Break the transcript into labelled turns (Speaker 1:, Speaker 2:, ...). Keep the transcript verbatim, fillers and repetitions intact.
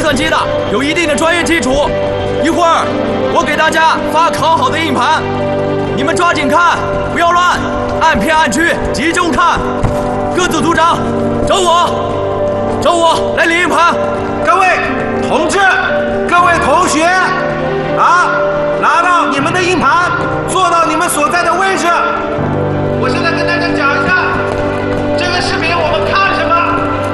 Speaker 1: 算机的，有一定的专业基础。一会儿我给大家发烤好的硬盘，你们抓紧看，不要乱，按片按区集中看。各组组长，找我，找我来领硬盘。
Speaker 2: 各位同志，各位同学，啊，拿到你们的硬盘，坐到你们所在的位置。